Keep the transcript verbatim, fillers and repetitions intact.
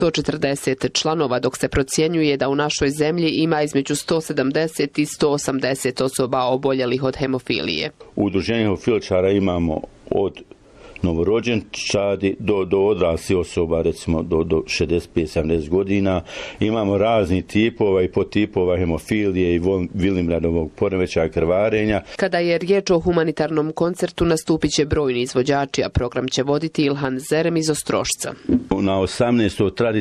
sto četrdeset članova, dok se procjenjuje da u našoj zemlji ima između sto sedamdeset i sto osamdeset osoba oboljelih od hemofilije. U udruženju hemofiličara imamo od novorođenčadi do, do odraslih osoba, recimo do, do šezdeset pet sedamdeset godina. Imamo razni tipova i podtipova hemofilije i Willenbradovog poremećaja krvarenja. Kada je riječ o humanitarnom koncertu, nastupit će brojni izvođači, a program će voditi Ilhan Zerem iz Ostrošca. Na osamnaestoj